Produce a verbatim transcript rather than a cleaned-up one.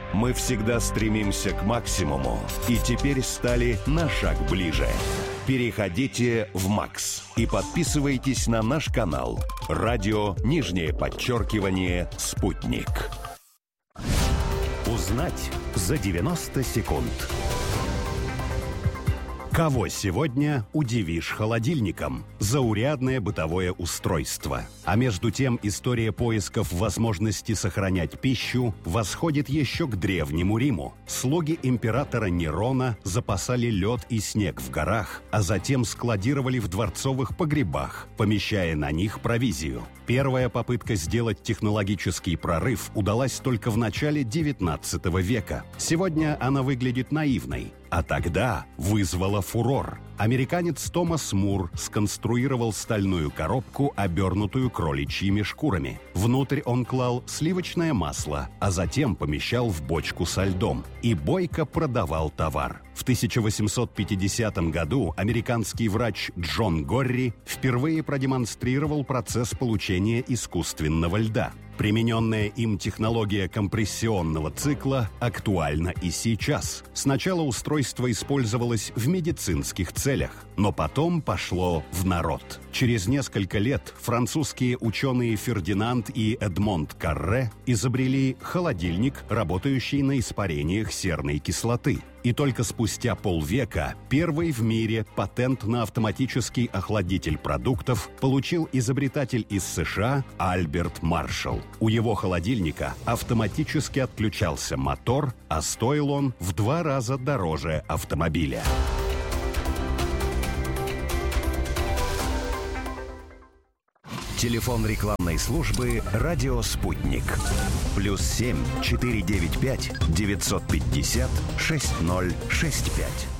Мы всегда стремимся к максимуму и теперь стали на шаг ближе. Переходите в МАКС и подписывайтесь на наш канал «Радио нижнее подчеркивание Спутник». Узнать за девяносто секунд. Кого сегодня удивишь холодильником? Заурядное бытовое устройство. А между тем история поисков возможности сохранять пищу восходит еще к Древнему Риму. Слуги императора Нерона запасали лед и снег в горах, а затем складировали в дворцовых погребах, помещая на них провизию. Первая попытка сделать технологический прорыв удалась только в начале девятнадцатого века. Сегодня она выглядит наивной, а тогда вызвала фурор. Американец Томас Мур сконструировал стальную коробку, обернутую кроличьими шкурами. Внутрь он клал сливочное масло, а затем помещал в бочку со льдом. И бойко продавал товар. В тысяча восемьсот пятидесятом году американский врач Джон Горри впервые продемонстрировал процесс получения искусственного льда. Примененная им технология компрессионного цикла актуальна и сейчас. Сначала устройство использовалось в медицинских целях, но потом пошло в народ. Через несколько лет французские ученые Фердинанд и Эдмонд Карре изобрели холодильник, работающий на испарениях серной кислоты. И только спустя полвека первый в мире патент на автоматический охладитель продуктов получил изобретатель из США Альберт Маршалл. У его холодильника автоматически отключался мотор, а стоил он в два раза дороже автомобиля. Телефон рекламной службы «Радио Спутник». Плюс семь четыре девять пять девятьсот пятьдесят шесть ноль шесть пять.